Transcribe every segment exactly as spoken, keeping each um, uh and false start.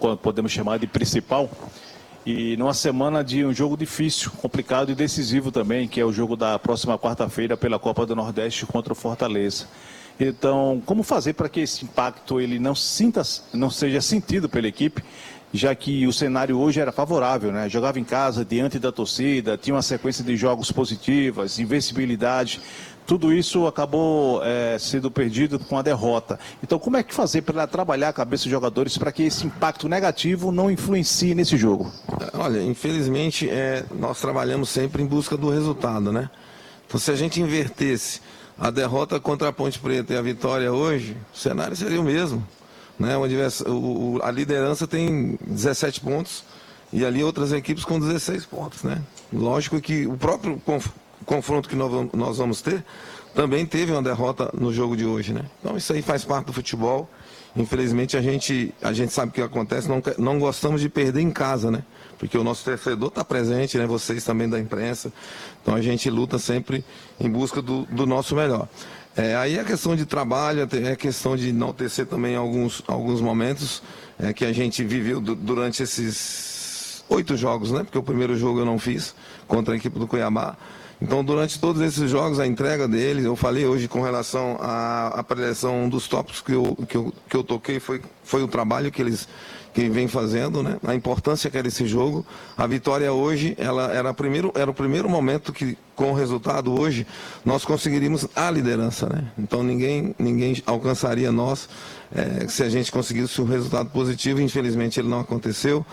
podemos chamar de principal. E numa semana de um jogo difícil, complicado e decisivo também, que é o jogo da próxima quarta-feira pela Copa do Nordeste contra o Fortaleza. Então, como fazer para que esse impacto ele não, sinta, não seja sentido pela equipe, já que o cenário hoje era favorável, né? Jogava em casa, diante da torcida, tinha uma sequência de jogos positivas, invencibilidade. Tudo isso acabou é, sendo perdido com a derrota. Então, como é que fazer para trabalhar a cabeça dos jogadores para que esse impacto negativo não influencie nesse jogo? Olha, infelizmente, é, nós trabalhamos sempre em busca do resultado, né? Então, se a gente invertesse a derrota contra a Ponte Preta e a vitória hoje, o cenário seria o mesmo, né? O, o, a liderança tem dezessete pontos e ali outras equipes com dezesseis pontos, né? Lógico que o próprio conf, confronto que nós, nós vamos ter também teve uma derrota no jogo de hoje, né? Então isso aí faz parte do futebol. Infelizmente a gente, a gente sabe o que acontece, não, não gostamos de perder em casa, né? Porque o nosso torcedor está presente, né? Vocês também da imprensa. Então a gente luta sempre em busca do, do nosso melhor. É, aí a questão de trabalho, é questão de enaltecer também alguns, alguns momentos é, que a gente viveu du, durante esses oito jogos, né? Porque o primeiro jogo eu não fiz contra a equipe do Cuiabá. Então, durante todos esses jogos, a entrega deles, eu falei hoje com relação à, à preleção, um dos tópicos que eu, que eu, que eu toquei foi, foi o trabalho que eles que vem fazendo, né? A importância que era esse jogo. A vitória hoje, ela era, primeiro, era o primeiro momento que, com o resultado hoje, nós conseguiríamos a liderança, né? Então, ninguém, ninguém alcançaria nós é, se a gente conseguisse um resultado positivo. Infelizmente, ele não aconteceu.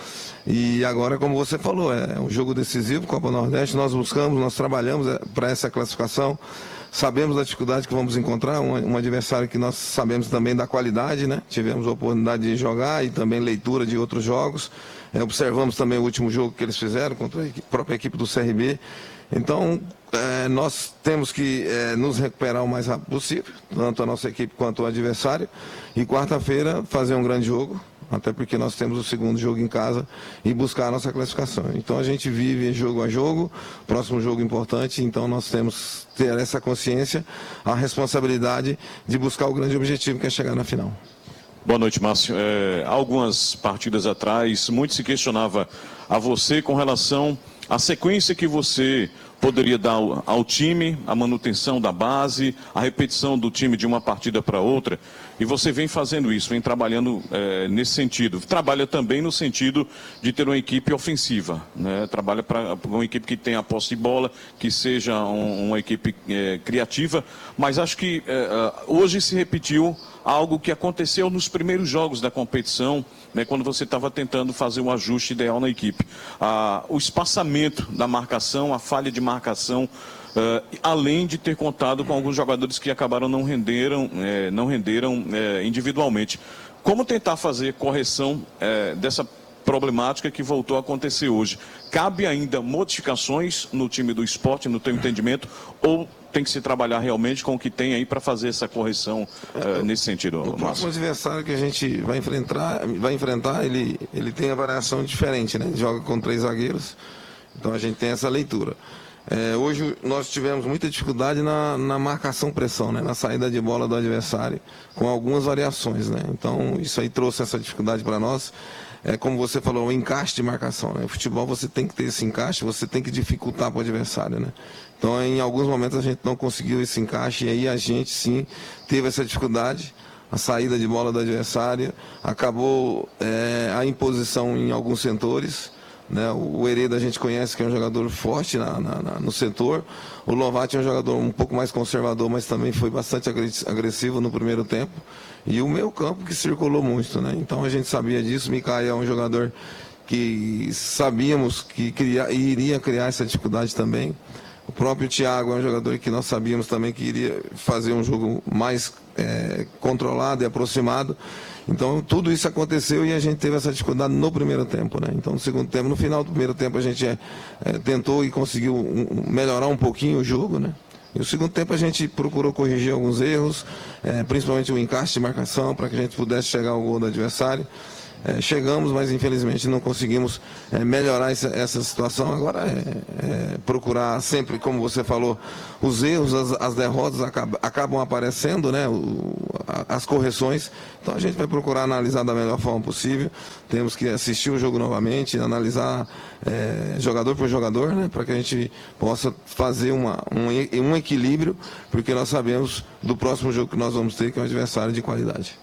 E agora, como você falou, é um jogo decisivo, Copa Nordeste, nós buscamos, nós trabalhamos para essa classificação. Sabemos da dificuldade que vamos encontrar, um, um adversário que nós sabemos também da qualidade, né? Tivemos a oportunidade de jogar e também leitura de outros jogos. É, observamos também o último jogo que eles fizeram contra a própria equipe do C R B. Então, é, nós temos que é, nos recuperar o mais rápido possível, tanto a nossa equipe quanto o adversário. E quarta-feira fazer um grande jogo, até porque nós temos o segundo jogo em casa e buscar a nossa classificação. Então a gente vive jogo a jogo, próximo jogo importante, então nós temos que ter essa consciência, a responsabilidade de buscar o grande objetivo que é chegar na final. Boa noite, Márcio. É, algumas partidas atrás, muito se questionava a você com relação à sequência que você poderia dar ao, ao time, a manutenção da base, a repetição do time de uma partida para outra, e você vem fazendo isso, vem trabalhando é, nesse sentido. Trabalha também no sentido de ter uma equipe ofensiva, né? Trabalha para uma equipe que tenha a posse de bola, que seja um, uma equipe é, criativa, mas acho que é, hoje se repetiu algo que aconteceu nos primeiros jogos da competição, né, quando você estava tentando fazer um ajuste ideal na equipe. Ah, o espaçamento da marcação, a falha de marcação, uh, além de ter contado com alguns jogadores que acabaram não renderam, eh, não renderam eh, individualmente. Como tentar fazer correção eh, dessa problemática que voltou a acontecer hoje? Cabe ainda modificações no time do Sport, no teu entendimento, ou tem que se trabalhar realmente com o que tem aí para fazer essa correção uh, nesse sentido? O próximo adversário que a gente vai enfrentar, vai enfrentar ele, ele tem a variação diferente, né? Ele joga com três zagueiros, então a gente tem essa leitura. É, hoje nós tivemos muita dificuldade na, na marcação-pressão, né? Na saída de bola do adversário, com algumas variações, né? Então isso aí trouxe essa dificuldade para nós. É, como você falou, o encaixe de marcação, né? O futebol você tem que ter esse encaixe, você tem que dificultar para o adversário, né? Então, em alguns momentos a gente não conseguiu esse encaixe e aí a gente sim teve essa dificuldade, a saída de bola do adversário, acabou é, a imposição em alguns setores, né? O Hereda a gente conhece que é um jogador forte na, na, na, no setor, o Lovati é um jogador um pouco mais conservador, mas também foi bastante agressivo no primeiro tempo, e o meio campo que circulou muito, né? Então a gente sabia disso, o Mikael é um jogador que sabíamos que queria, iria criar essa dificuldade também. O próprio Thiago é um jogador que nós sabíamos também que iria fazer um jogo mais é, controlado e aproximado. Então, tudo isso aconteceu e a gente teve essa dificuldade no primeiro tempo, né? Então, no segundo tempo, no final do primeiro tempo, a gente é, é, tentou e conseguiu um, melhorar um pouquinho o jogo, né? E no segundo tempo a gente procurou corrigir alguns erros, é, principalmente o encaixe de marcação, para que a gente pudesse chegar ao gol do adversário. É, chegamos, mas infelizmente não conseguimos é, melhorar essa, essa situação. Agora é, é procurar sempre, como você falou, os erros, as, as derrotas acabam, acabam aparecendo, né, o, a, as correções. Então a gente vai procurar analisar da melhor forma possível. Temos que assistir o jogo novamente, analisar é, jogador por jogador, né, para que a gente possa fazer uma, um, um equilíbrio, porque nós sabemos do próximo jogo que nós vamos ter, que é um adversário de qualidade.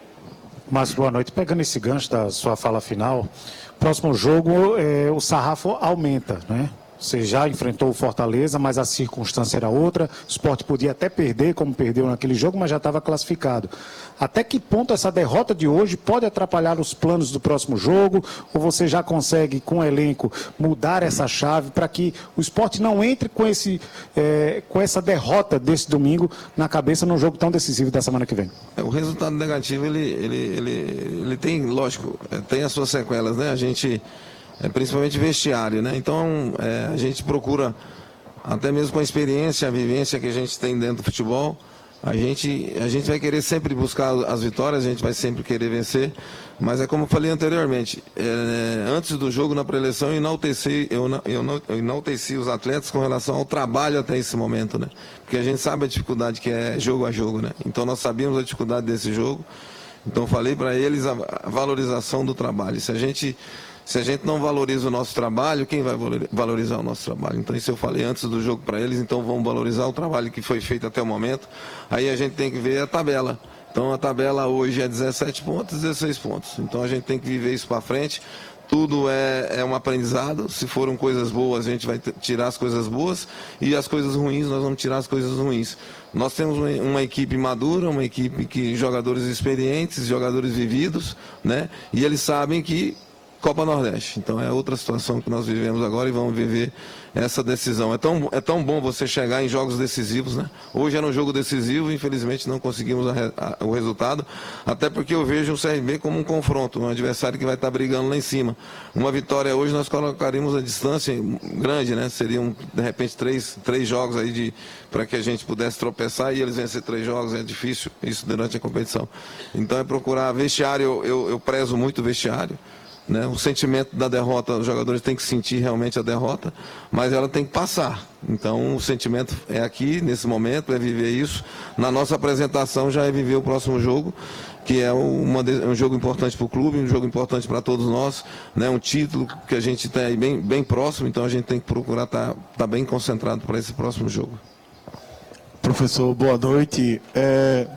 Mas boa noite. Pegando esse gancho da sua fala final, próximo jogo é, o sarrafo aumenta, né? Você já enfrentou o Fortaleza, mas a circunstância era outra. O Sport podia até perder, como perdeu naquele jogo, mas já estava classificado. Até que ponto essa derrota de hoje pode atrapalhar os planos do próximo jogo? Ou você já consegue, com o elenco, mudar essa chave para que o Sport não entre com, esse, é, com essa derrota desse domingo na cabeça num jogo tão decisivo da semana que vem? É, o resultado negativo, ele, ele, ele, ele tem, lógico, tem as suas sequelas, né? A gente... É, principalmente vestiário, né? Então é, a gente procura, até mesmo com a experiência, a vivência que a gente tem dentro do futebol, a gente, a gente vai querer sempre buscar as vitórias, a gente vai sempre querer vencer, mas é como eu falei anteriormente, é, antes do jogo na pré-eleição eu enalteci, eu, eu, eu enalteci os atletas com relação ao trabalho até esse momento, né? Porque a gente sabe a dificuldade que é jogo a jogo, né? Então nós sabíamos a dificuldade desse jogo, então falei para eles a, a valorização do trabalho. Se a gente Se a gente não valoriza o nosso trabalho, quem vai valorizar o nosso trabalho? Então isso eu falei antes do jogo para eles, então vamos valorizar o trabalho que foi feito até o momento. Aí a gente tem que ver a tabela. Então a tabela hoje é dezessete pontos, dezesseis pontos. Então a gente tem que viver isso para frente. Tudo é, é um aprendizado. Se foram coisas boas, a gente vai tirar as coisas boas. E as coisas ruins, nós vamos tirar as coisas ruins. Nós temos uma, uma equipe madura, uma equipe que jogadores experientes, jogadores vividos, né? E eles sabem que Copa Nordeste. Então é outra situação que nós vivemos agora e vamos viver essa decisão. É tão, é tão bom você chegar em jogos decisivos, né? Hoje era um jogo decisivo, infelizmente não conseguimos a, a, o resultado, até porque eu vejo o C R B como um confronto, um adversário que vai estar brigando lá em cima. Uma vitória hoje nós colocaríamos a distância grande, né? Seriam de repente três, três jogos aí de para que a gente pudesse tropeçar e eles vencer três jogos, é difícil isso durante a competição. Então é procurar vestiário, eu, eu, eu prezo muito o vestiário. Né? O sentimento da derrota, os jogadores têm que sentir realmente a derrota, mas ela tem que passar. Então o sentimento é aqui, nesse momento, é viver isso. Na nossa apresentação já é viver o próximo jogo, que é uma, um jogo importante para o clube, um jogo importante para todos nós, né? Um título que a gente tem aí bem, bem próximo, então a gente tem que procurar estar tá, tá bem concentrado para esse próximo jogo. Professor, boa noite. É...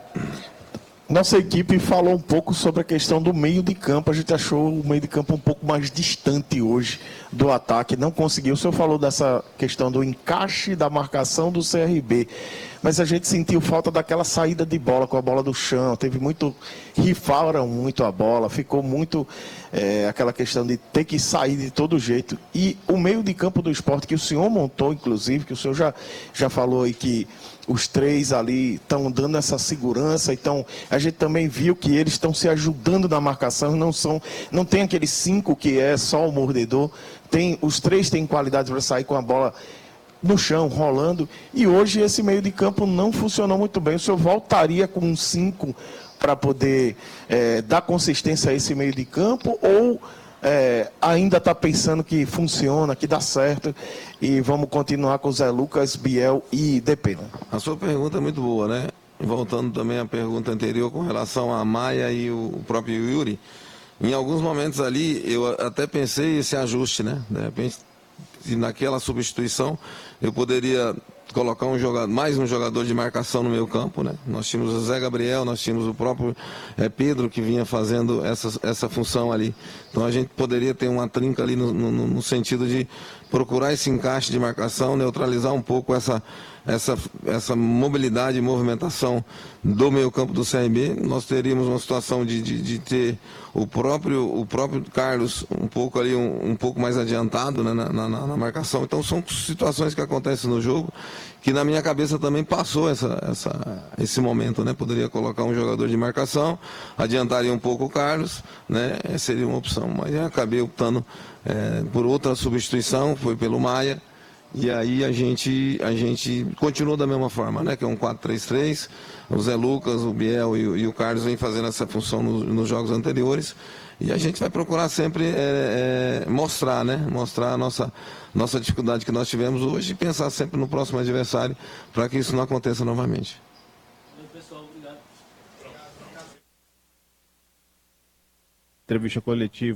Nossa equipe falou um pouco sobre a questão do meio de campo. A gente achou o meio de campo um pouco mais distante hoje do ataque. Não conseguiu. O senhor falou dessa questão do encaixe da marcação do C R B. Mas a gente sentiu falta daquela saída de bola com a bola do chão. Teve muito... Rifaram muito a bola. Ficou muito é, aquela questão de ter que sair de todo jeito. E o meio de campo do Sport, que o senhor montou, inclusive, que o senhor já, já falou aí que os três ali estão dando essa segurança, então a gente também viu que eles estão se ajudando na marcação, não são, não tem aqueles cinco que é só o mordedor, tem, os três têm qualidade para sair com a bola no chão, rolando, e hoje esse meio de campo não funcionou muito bem. O senhor voltaria com um cinco para poder é, dar consistência a esse meio de campo, ou É, ainda está pensando que funciona, que dá certo, e vamos continuar com o Zé Lucas, Biel e D P? Né? A sua pergunta é muito boa, né? Voltando também à pergunta anterior com relação a Maia e o próprio Yuri, em alguns momentos ali eu até pensei esse ajuste, né? De repente, naquela substituição, eu poderia colocar um jogador, mais um jogador de marcação no meio campo, né? Nós tínhamos o Zé Gabriel, nós tínhamos o próprio é, Pedro que vinha fazendo essa, essa função ali. Então a gente poderia ter uma trinca ali no, no, no sentido de procurar esse encaixe de marcação, neutralizar um pouco essa, essa, essa mobilidade e movimentação do meio campo do C R B. Nós teríamos uma situação de, de, de ter o próprio, o próprio Carlos um pouco ali, um, um pouco mais adiantado, né, na, na, na marcação. Então são situações que acontecem no jogo, que na minha cabeça também passou essa, essa, esse momento, né? Poderia colocar um jogador de marcação, adiantaria um pouco o Carlos, né? Seria uma opção, mas eu acabei optando é, por outra substituição, foi pelo Maia, e aí a gente, a gente continuou da mesma forma, né? Que é um quatro três três, o Zé Lucas, o Biel e, e o Carlos vêm fazendo essa função no, nos jogos anteriores. E a gente vai procurar sempre é, é, mostrar, né? Mostrar a nossa, nossa dificuldade que nós tivemos hoje e pensar sempre no próximo adversário para que isso não aconteça novamente. Entrevista coletiva.